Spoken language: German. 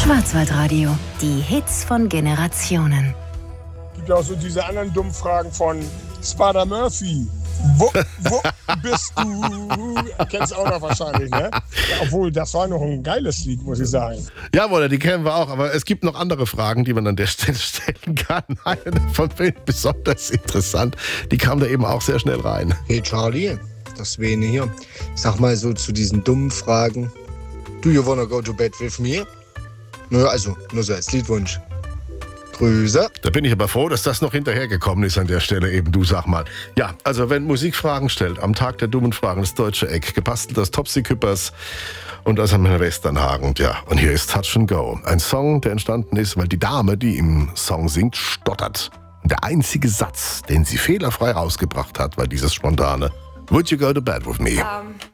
Schwarzwaldradio. Die Hits von Generationen. Es gibt ja auch so diese anderen dummen Fragen von Spider Murphy. Wo bist du? Kennst du auch noch wahrscheinlich, ne? Ja, obwohl, das war noch ein geiles Lied, muss ich sagen. Jawohl, die kennen wir auch, aber es gibt noch andere Fragen, die man an der Stelle stellen kann. Eine von vielen besonders interessant. Die kam da eben auch sehr schnell rein. Hey Charlie, das Vene hier. Sag mal so zu diesen dummen Fragen. Do you wanna go to bed with me? Naja, also, nur so als Liedwunsch. Grüße. Da bin ich aber froh, dass das noch hinterhergekommen ist an der Stelle eben. Du sag mal. Ja, also wenn Musik Fragen stellt, am Tag der dummen Fragen, das deutsche Eck, gebastelt aus Topsy-Küppers und aus einem Westernhagen. Ja, und hier ist Touch and Go. Ein Song, der entstanden ist, weil die Dame, die im Song singt, stottert. Und der einzige Satz, den sie fehlerfrei rausgebracht hat, war dieses spontane Would you go to bed with me?